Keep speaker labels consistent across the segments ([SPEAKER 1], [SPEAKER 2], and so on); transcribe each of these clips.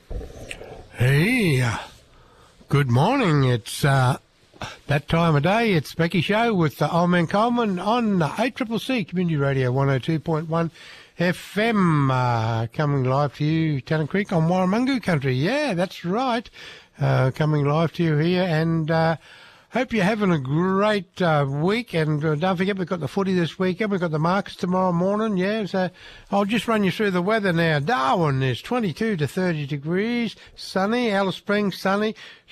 [SPEAKER 1] Hey, good morning. It's that time of day. It's Becky Show with Old Man Coleman on 8CCC Community Radio 102.1 FM, coming live to you, Tennant Creek on Warramungu country. Yeah, that's right. Coming live to you here, and hope you're having a great week. And don't forget, we've got the footy this weekend. We've got the markets tomorrow morning. Yeah, so I'll just run you through the weather now. Darwin is 22 to 30 degrees, sunny. Alice Springs, sunny,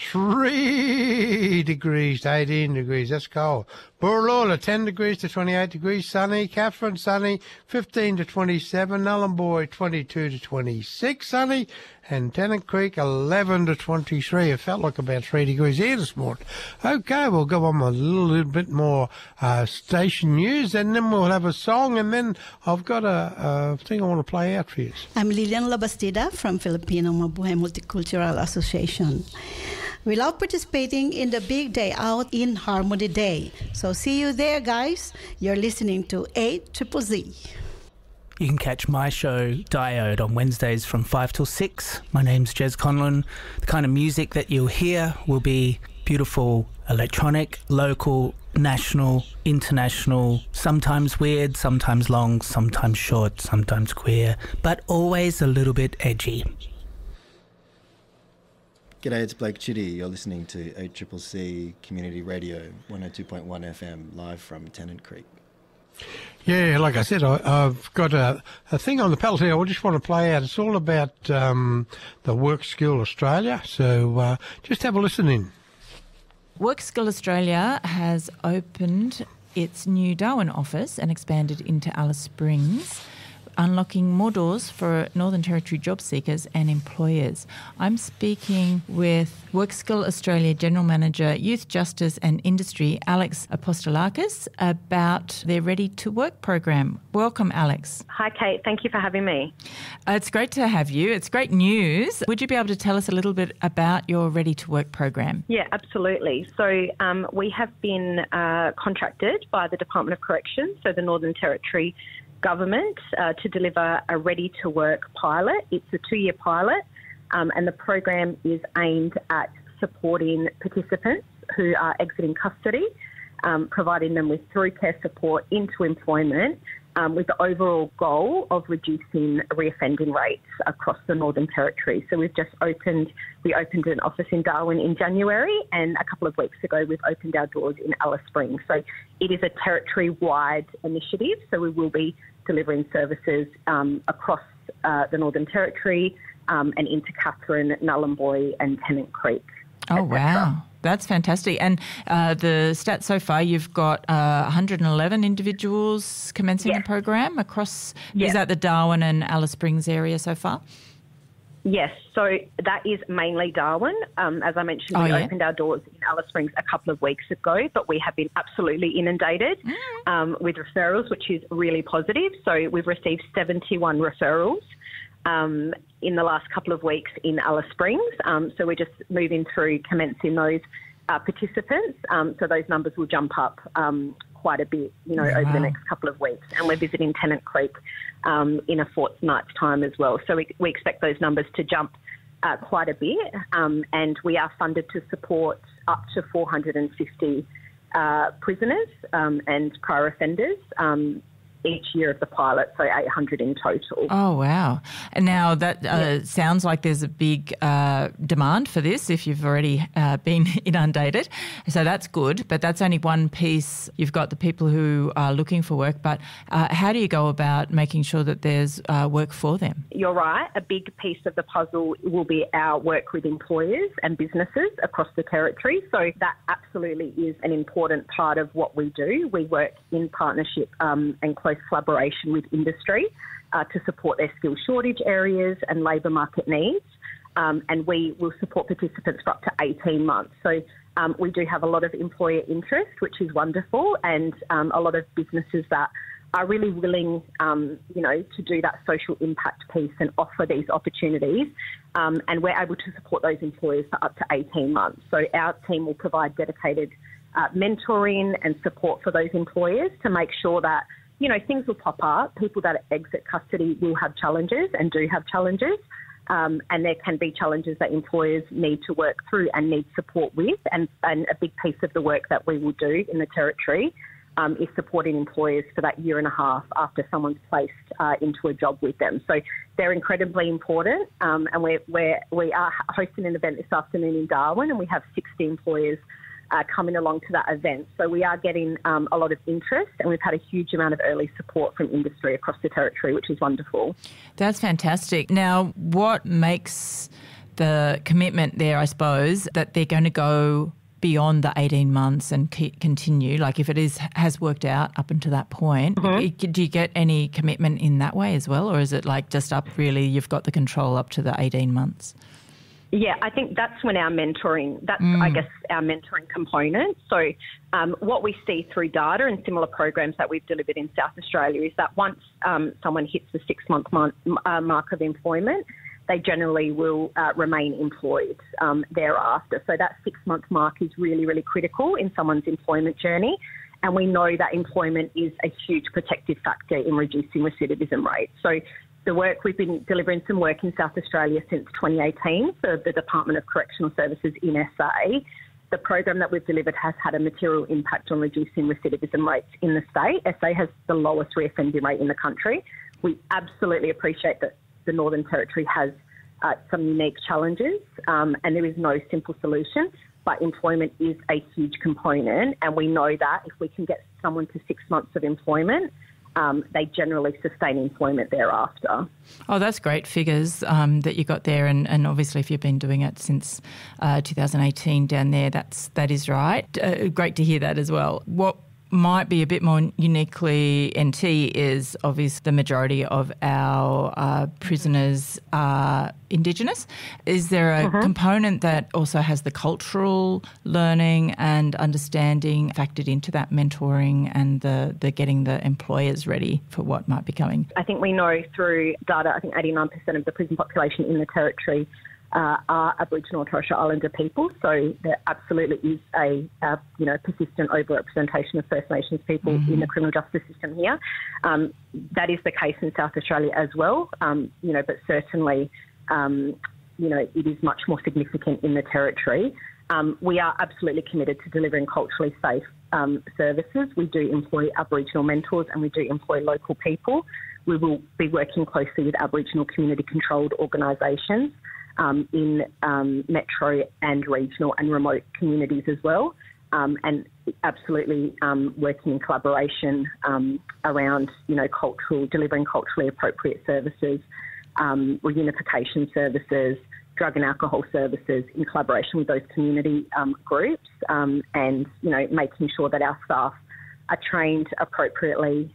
[SPEAKER 1] 3 degrees to 18 degrees. That's cold. Burralola, 10 degrees to 28 degrees, sunny. Catherine, sunny, 15 to 27. Nullarbor, 22 to 26, sunny. And Tennant Creek, 11 to 23. It felt like about 3 degrees here this morning. Okay, we'll go on with a little bit more station news, and then we'll have a song, and then I've got a thing I want to play out for you.
[SPEAKER 2] I'm Lilian Labastida from Filipino Mabuhay Multicultural Association. We love participating in the big day out in Harmony Day. So see you there, guys. You're listening to 8CCC.
[SPEAKER 3] You can catch my show, Diode, on Wednesdays from 5 till 6. My name's Jez Conlon. The kind of music that you'll hear will be beautiful electronic, local, national, international, sometimes weird, sometimes long, sometimes short, sometimes queer, but always a little bit edgy.
[SPEAKER 4] G'day, it's Blake Chitty. You're listening to 8CCC Community Radio 102.1 FM, live from Tennant Creek.
[SPEAKER 1] Yeah, like I said, I've got a thing on the pedal here I just want to play out. It's all about the Work Skill Australia, so just have a listen in.
[SPEAKER 5] Work Skill Australia has opened its new Darwin office and expanded into Alice Springs, unlocking more doors for Northern Territory job seekers and employers. I'm speaking with Work Skill Australia General Manager, Youth Justice and Industry, Alex Apostolakis, about their Ready to Work program. Welcome, Alex.
[SPEAKER 6] Hi, Kate. Thank you for having me.
[SPEAKER 5] It's great to have you. It's great news. Would you be able to tell us a little bit about your Ready to Work program?
[SPEAKER 6] Yeah, absolutely. So we have been contracted by the Department of Corrections, so the Northern Territory Government, to deliver a Ready to Work pilot. It's a 2-year pilot, and the program is aimed at supporting participants who are exiting custody, providing them with through care support into employment, with the overall goal of reducing reoffending rates across the Northern Territory. So we opened an office in Darwin in January, and a couple of weeks ago we've opened our doors in Alice Springs. So it is a territory-wide initiative, so we will be delivering services across the Northern Territory and into Catherine, Nullarbor and Tennant Creek.
[SPEAKER 5] Oh, wow. That's fantastic. And the stats so far, you've got 111 individuals commencing the program across, is that the Darwin and Alice Springs area so far?
[SPEAKER 6] Yes, so that is mainly Darwin. As I mentioned, we opened our doors in Alice Springs a couple of weeks ago, but we have been absolutely inundated with referrals, which is really positive. So we've received 71 referrals in the last couple of weeks in Alice Springs. So we're just moving through commencing those participants. So those numbers will jump up quite a bit, over the next couple of weeks. And we're visiting Tennant Creek in a fortnight's time as well. So we expect those numbers to jump quite a bit. And we are funded to support up to 450 prisoners and prior offenders each year of the pilot, so 800 in total.
[SPEAKER 5] Oh, wow. And now that sounds like there's a big demand for this if you've already been inundated. So that's good, but that's only one piece. You've got the people who are looking for work, but how do you go about making sure that there's work for them?
[SPEAKER 6] You're right. A big piece of the puzzle will be our work with employers and businesses across the territory. So that absolutely is an important part of what we do. We work in partnership and close collaboration with industry to support their skill shortage areas and labour market needs. And we will support participants for up to 18 months. So we do have a lot of employer interest, which is wonderful, and a lot of businesses that are really willing, to do that social impact piece and offer these opportunities. And we're able to support those employers for up to 18 months. So our team will provide dedicated mentoring and support for those employers to make sure that, things will pop up. People that exit custody will have challenges and do have challenges. And there can be challenges that employers need to work through and need support with. And a big piece of the work that we will do in the Territory is supporting employers for that year and a half after someone's placed into a job with them. So they're incredibly important. And we are hosting an event this afternoon in Darwin, and we have 60 employers coming along to that event. So we are getting a lot of interest, and we've had a huge amount of early support from industry across the Territory, which is wonderful.
[SPEAKER 5] That's fantastic. Now, what makes the commitment there, I suppose, that they're going to go beyond the 18 months and continue? Like if it has worked out up until that point, do you get any commitment in that way as well? Or is it like just up really, you've got the control up to the 18 months?
[SPEAKER 6] Yeah, I think that's when our mentoring, I guess, our mentoring component. So what we see through data and similar programs that we've delivered in South Australia is that once someone hits the 6-month mark of employment, they generally will remain employed thereafter. So that 6-month mark is really, really critical in someone's employment journey. And we know that employment is a huge protective factor in reducing recidivism rates. So the work, we've been delivering some work in South Australia since 2018 for the Department of Correctional Services in SA. The program that we've delivered has had a material impact on reducing recidivism rates in the state. SA has the lowest reoffending rate in the country. We absolutely appreciate that the Northern Territory has some unique challenges, and there is no simple solution, but employment is a huge component, and we know that if we can get someone to 6 months of employment, they generally sustain employment thereafter.
[SPEAKER 5] Oh, that's great figures that you got there, and obviously if you've been doing it since 2018 down there, that is right. Great to hear that as well. What might be a bit more uniquely NT is obviously the majority of our prisoners are Indigenous. Is there a component that also has the cultural learning and understanding factored into that mentoring and the getting the employers ready for what might be coming?
[SPEAKER 6] I think we know through data, I think 89% of the prison population in the Territory are Aboriginal and Torres Strait Islander people, so there absolutely is a persistent overrepresentation of First Nations people in the criminal justice system here. That is the case in South Australia as well, but certainly, it is much more significant in the Territory. We are absolutely committed to delivering culturally safe services. We do employ Aboriginal mentors and we do employ local people. We will be working closely with Aboriginal community-controlled organisations in metro and regional and remote communities as well, and absolutely working in collaboration around, delivering culturally appropriate services, reunification services, drug and alcohol services in collaboration with those community groups, and, making sure that our staff are trained appropriately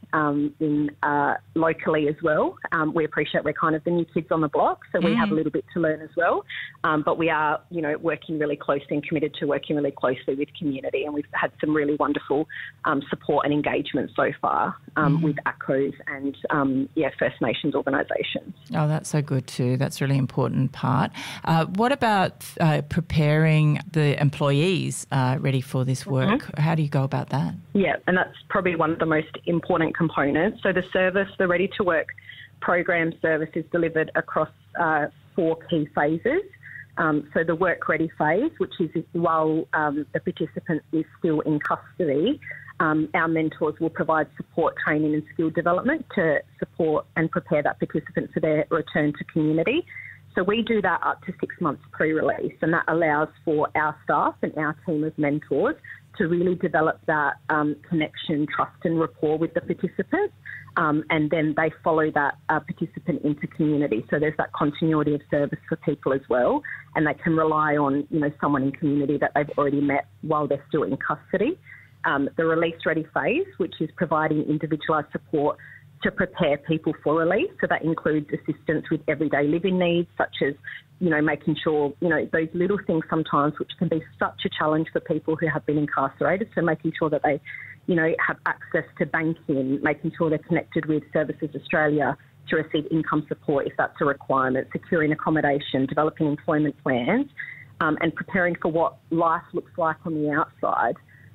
[SPEAKER 6] locally as well. We appreciate we're kind of the new kids on the block, so we have a little bit to learn as well. But we are, working really closely and committed to working really closely with community, and we've had some really wonderful support and engagement so far with ACCOs and, First Nations organisations.
[SPEAKER 5] Oh, that's so good too. That's a really important part. What about preparing the employees ready for this work? How do you go about that?
[SPEAKER 6] Yeah, and that's probably one of the most important components. So the service, the Ready to Work program service is delivered across 4 key phases. So the work ready phase, which is while the participant is still in custody, our mentors will provide support, training and skill development to support and prepare that participant for their return to community. So we do that up to 6 months pre-release, and that allows for our staff and our team of mentors to really develop that connection, trust and rapport with the participants, and then they follow that participant into community. So there's that continuity of service for people as well, and they can rely on, someone in community that they've already met while they're still in custody. The release ready phase, which is providing individualised support to prepare people for release. So that includes assistance with everyday living needs, such as, making sure, those little things sometimes which can be such a challenge for people who have been incarcerated. So making sure that they, have access to banking, making sure they're connected with Services Australia to receive income support if that's a requirement, securing accommodation, developing employment plans, and preparing for what life looks like on the outside.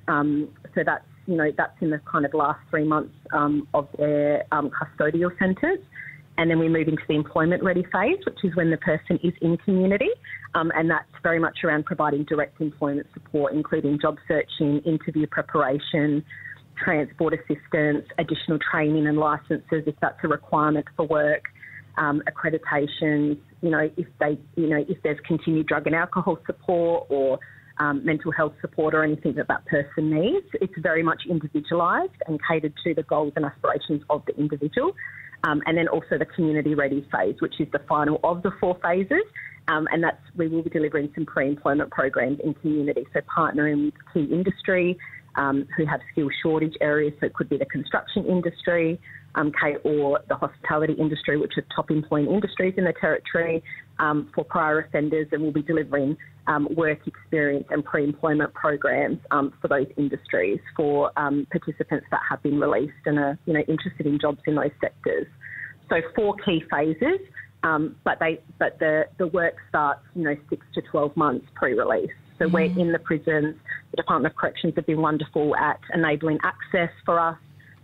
[SPEAKER 6] So that's in the kind of last 3 months of their custodial centres. And then we move into the employment ready phase, which is when the person is in community. And that's very much around providing direct employment support, including job searching, interview preparation, transport assistance, additional training and licences if that's a requirement for work, accreditations, if there's continued drug and alcohol support or mental health support or anything that person needs. It's very much individualised and catered to the goals and aspirations of the individual. And then also the community ready phase, which is the final of the 4 phases. And we will be delivering some pre-employment programs in community, so partnering with key industry who have skill shortage areas, so it could be the construction industry, or the hospitality industry, which are top employing industries in the Territory, for prior offenders, and we'll be delivering work experience and pre-employment programs for those industries for participants that have been released and are interested in jobs in those sectors. So 4 key phases. But the work starts, 6 to 12 months pre-release. So we're in the prisons. The Department of Corrections have been wonderful at enabling access for us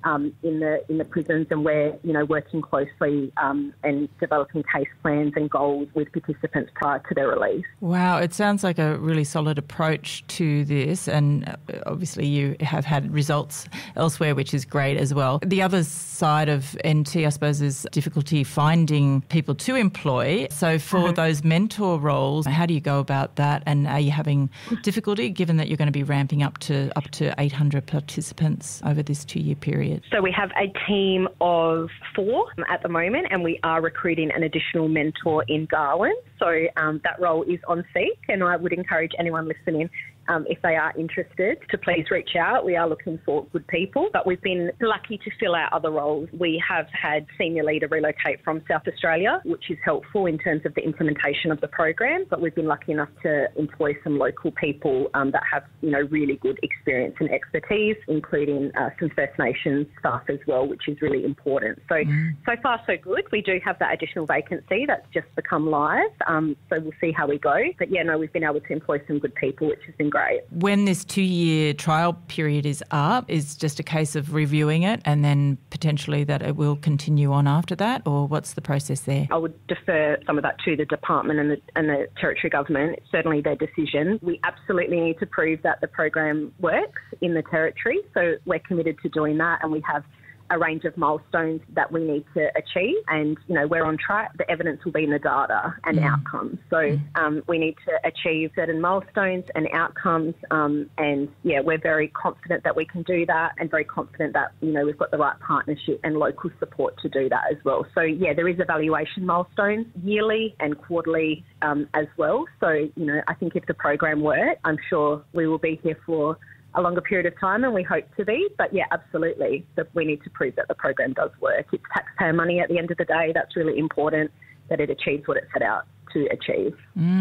[SPEAKER 6] in the prisons, and we're working closely and developing case plans and goals with participants prior to their release.
[SPEAKER 5] Wow, it sounds like a really solid approach to this, and obviously you have had results elsewhere, which is great as well. The other side of NT, I suppose, is difficulty finding people to employ. So for those mentor roles, how do you go about that, and are you having difficulty given that you're going to be ramping up to 800 participants over this 2-year period?
[SPEAKER 6] So we have a team of 4 at the moment, and we are recruiting an additional mentor in Darwin. So that role is on seek, and I would encourage anyone listening, if they are interested, to please reach out. We are looking for good people, but we've been lucky to fill our other roles. We have had senior leader relocate from South Australia, which is helpful in terms of the implementation of the program, but we've been lucky enough to employ some local people that have, really good experience and expertise, including some First Nations staff as well, which is really important. So far so good. We do have that additional vacancy that's just become live, so we'll see how we go. But we've been able to employ some good people, which has been great.
[SPEAKER 5] When this 2-year trial period is up, is just a case of reviewing it and then potentially that it will continue on after that, or what's the process there?
[SPEAKER 6] I would defer some of that to the department and the Territory government. It's certainly their decision. We absolutely need to prove that the program works in the Territory, so we're committed to doing that, and we have a range of milestones that we need to achieve, and we're on track. The evidence will be in the data and outcomes. So we need to achieve certain milestones and outcomes, and we're very confident that we can do that, and very confident that we've got the right partnership and local support to do that as well. So there is evaluation milestones yearly and quarterly as well. So I think if the program works, I'm sure we will be here for a longer period of time, and we hope to be. But absolutely, we need to prove that the program does work. It's taxpayer money at the end of the day. That's really important, that it achieves what it set out to achieve.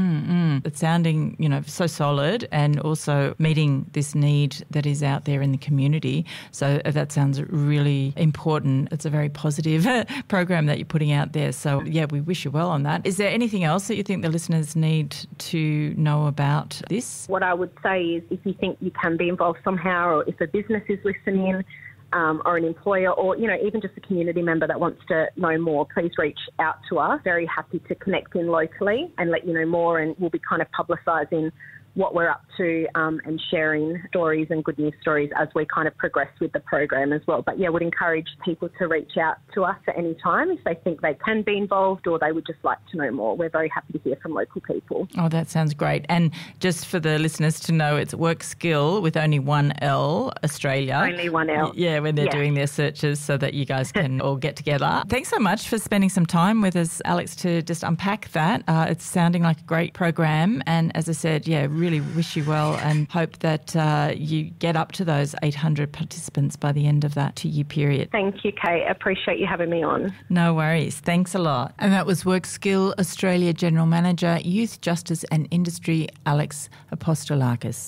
[SPEAKER 5] It's sounding, so solid, and also meeting this need that is out there in the community. So that sounds really important. It's a very positive program that you're putting out there. So we wish you well on that. Is there anything else that you think the listeners need to know about this?
[SPEAKER 6] What I would say is, if you think you can be involved somehow, or if a business is listening, or an employer, or even just a community member that wants to know more, please reach out to us. Very happy to connect in locally and let you know more, and we'll be kind of publicising what we're up to and sharing stories and good news stories as we kind of progress with the program as well. But would encourage people to reach out to us at any time if they think they can be involved or they would just like to know more. We're very happy to hear from local people.
[SPEAKER 5] Oh, that sounds great. And just for the listeners to know, it's WorkSkill with only one L, Australia.
[SPEAKER 6] Only one L.
[SPEAKER 5] Yeah, when they're doing their searches, so that you guys can all get together. Thanks so much for spending some time with us, Alex, to just unpack that. It's sounding like a great program, and as I said, really wish you well and hope that you get up to those 800 participants by the end of that 2-year period.
[SPEAKER 6] Thank you, Kate. Appreciate you having me on.
[SPEAKER 5] No worries. Thanks a lot. And that was WorkSkill Australia General Manager, Youth Justice and Industry, Alex Apostolakis.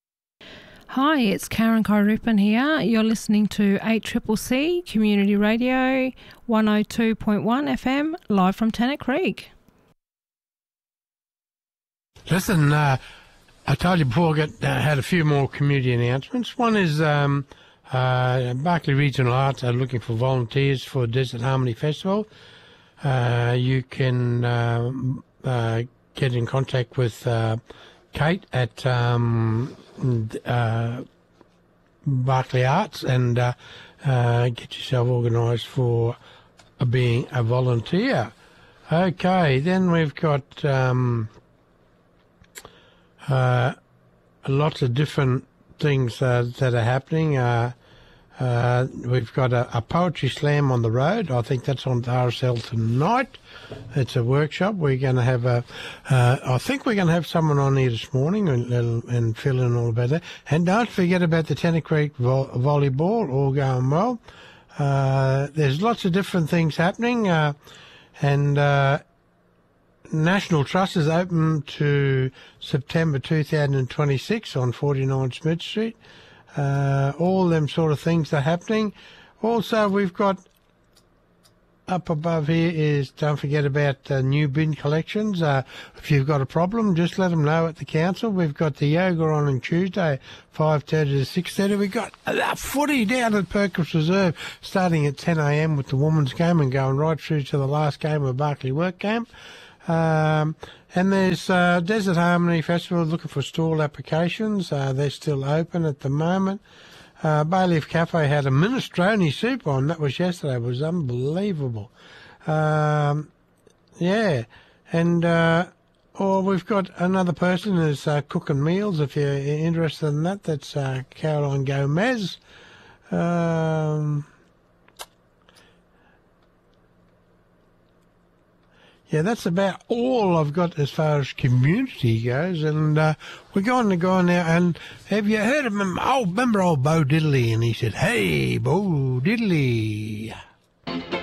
[SPEAKER 7] Hi, it's Karen Kairupan here. You're listening to 8CCC Community Radio 102.1 FM, live from Tennant Creek.
[SPEAKER 1] Listen, I told you before I had a few more community announcements. One is Barkly Regional Arts are looking for volunteers for Desert Harmony Festival. you can get in contact with Kate at Barclay Arts and get yourself organised for being a volunteer. Okay, then we've got lots of different things that are happening. We've got a poetry slam on the road. I think that's on RSL tonight. It's a workshop. We're going to have I think we're going to have someone on here this morning and fill in all about that. And don't forget about the Tennant Creek volleyball, all going well. There's lots of different things happening. And National Trust is open to September 2026 on 49 Smith Street. All them sort of things are happening. Also, we've got up above here is, don't forget about new bin collections. If you've got a problem, just let them know at the council. We've got the yoga on Tuesday, 5:30 to 6:30. We've got a footy down at Perkins Reserve starting at 10 a.m. with the women's game and going right through to the last game of Barclay Work Camp. And there's Desert Harmony Festival looking for stall applications. They're still open at the moment. Bayleaf Cafe had a minestrone soup on. That was yesterday. It was unbelievable. Yeah. And we've got another person who's cooking meals. If you're interested in that, that's Caroline Gomez. Yeah, that's about all I've got as far as community goes, and we're going to go now. And have you heard of him? Oh, remember old Bo Diddley? And he said, "Hey, Bo Diddley."